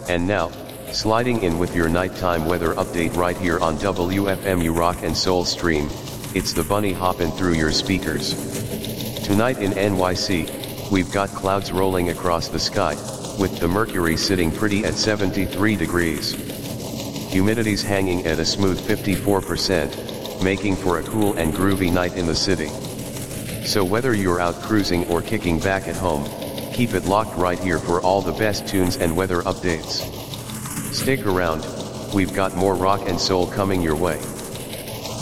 And now, sliding in with your nighttime weather update right here on WFMU Rock and Soul Stream, it's the bunny hopping through your speakers. Tonight in NYC, we've got clouds rolling across the sky, with the mercury sitting pretty at 73 degrees. Humidity's hanging at a smooth 54%, making for a cool and groovy night in the city. So whether you're out cruising or kicking back at home, keep it locked right here for all the best tunes and weather updates. Stick around, we've got more rock and soul coming your way.